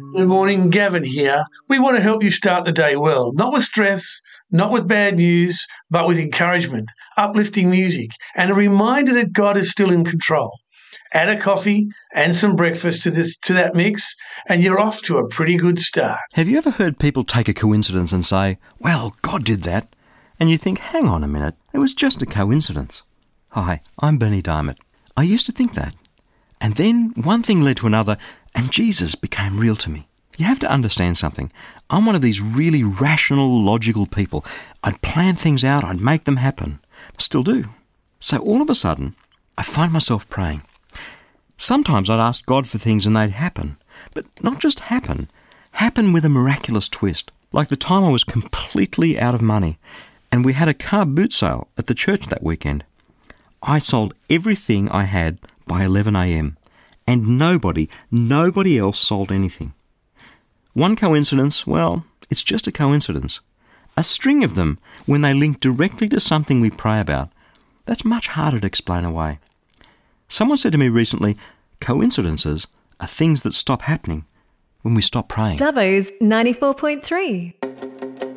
Good morning, Gavin here. We want to help you start the day well, not with stress, not with bad news, but with encouragement, uplifting music, and a reminder that God is still in control. Add a coffee and some breakfast to that mix, and you're off to a pretty good start. Have you ever heard people take a coincidence and say, well, God did that? And you think, hang on a minute, it was just a coincidence. Hi, I'm Bernie Diamond. I used to think that. And then one thing led to another, and Jesus became real to me. You have to understand something. I'm one of these really rational, logical people. I'd plan things out, I'd make them happen. Still do. So all of a sudden, I find myself praying. Sometimes I'd ask God for things and they'd happen. But not just happen with a miraculous twist. Like the time I was completely out of money, and we had a car boot sale at the church that weekend. I sold everything I had by 11 a.m. and nobody else sold anything. One coincidence, well, it's just a coincidence. A string of them, when they link directly to something we pray about, that's much harder to explain away. Someone said to me recently, coincidences are things that stop happening when we stop praying. Dubbo's 94.3.